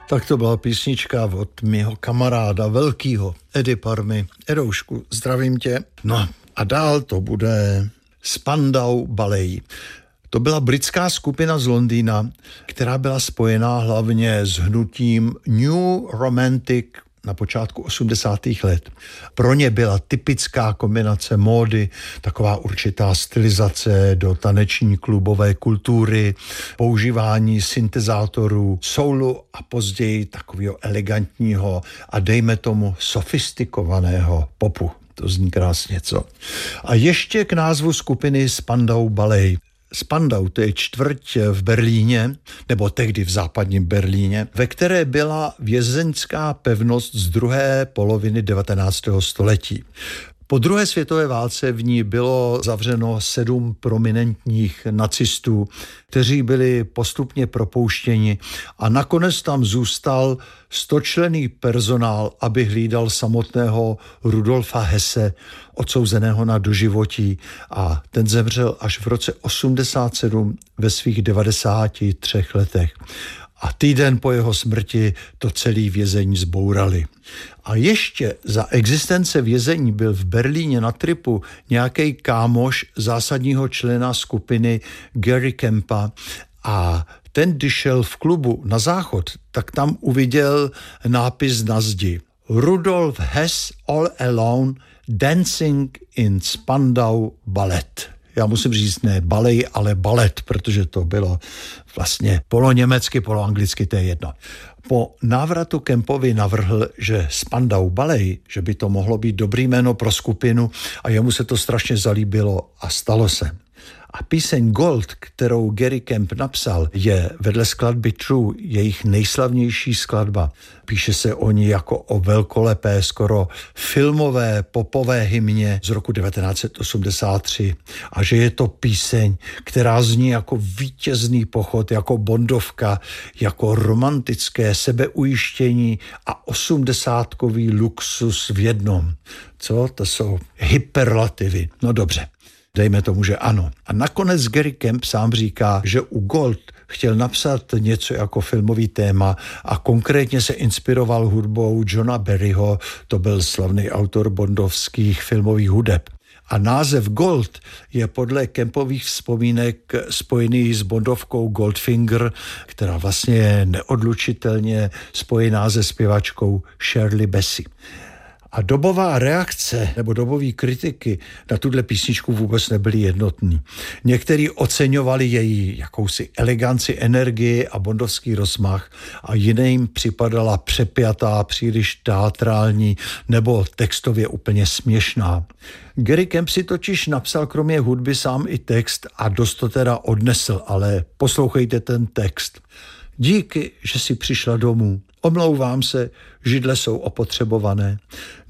Tak to byla písnička od mého kamaráda velkýho Edy Parmy. Edoušku, zdravím tě. No a dál to bude Spandau Ballet. To byla britská skupina z Londýna, která byla spojená hlavně s hnutím New Romantic na počátku 80. let. Pro ně byla typická kombinace módy, taková určitá stylizace do taneční klubové kultury, používání syntezátorů, soulu a později takového elegantního a dejme tomu sofistikovaného popu. To zní krásně, co? A ještě k názvu skupiny Spandau Ballet. Spandau, to je čtvrť v Berlíně, nebo tehdy v západním Berlíně, ve které byla vězeňská pevnost z druhé poloviny 19. století. Po druhé světové válce v ní bylo zavřeno 7 prominentních nacistů, kteří byli postupně propouštěni a nakonec tam zůstal 100členný personál, aby hlídal samotného Rudolfa Hesse, odsouzeného na doživotí, a ten zemřel až v roce 87 ve svých 93 letech. A týden po jeho smrti to celý vězení zbourali. A ještě za existence vězení byl v Berlíně na tripu nějaký kámoš zásadního člena skupiny Gary Kempa a ten, když šel v klubu na záchod, tak tam uviděl nápis na zdi. Rudolf Hess all alone dancing in Spandau Ballet. Já musím říct ne balej, ale balet, protože to bylo vlastně poloněmecky, poloanglicky, to je jedno. Po návratu Kempovi navrhl, že Spandau Ballet, že by to mohlo být dobrý jméno pro skupinu a jemu se to strašně zalíbilo a stalo se. A píseň Gold, kterou Gary Kemp napsal, je vedle skladby True jejich nejslavnější skladba. Píše se o ní jako o velkolepé, skoro filmové popové hymně z roku 1983 a že je to píseň, která zní jako vítězný pochod, jako bondovka, jako romantické sebeujištění a 80kový luxus v jednom. Co? To jsou hyperlativy. No dobře. Dejme tomu, že ano. A nakonec Gary Kemp sám říká, že u Gold chtěl napsat něco jako filmový téma a konkrétně se inspiroval hudbou Johna Barryho, to byl slavný autor bondovských filmových hudeb. A název Gold je podle Kempových vzpomínek spojený s bondovkou Goldfinger, která vlastně je neodlučitelně spojená se zpěvačkou Shirley Bassey. A dobová reakce nebo dobové kritiky na tuhle písničku vůbec nebyly jednotný. Někteří oceňovali její jakousi eleganci, energii a bondovský rozmach a jiným připadala přepjatá, příliš teatrální nebo textově úplně směšná. Gary Kemp si totiž napsal kromě hudby sám i text a dost to teda odnesl, ale poslouchejte ten text. Díky, že jsi přišla domů. Omlouvám se, židle jsou opotřebované.